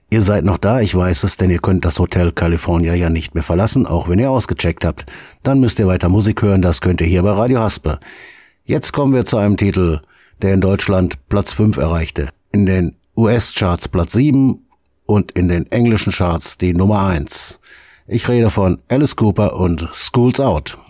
Ihr seid noch da, ich weiß es, denn ihr könnt das Hotel California ja nicht mehr verlassen, auch wenn ihr ausgecheckt habt. Dann müsst ihr weiter Musik hören, das könnt ihr hier bei Radio Haspe. Jetzt kommen wir zu einem Titel, der in Deutschland Platz 5 erreichte. In den US-Charts Platz 7 und in den englischen Charts die Nummer 1. Ich rede von Alice Cooper und School's Out.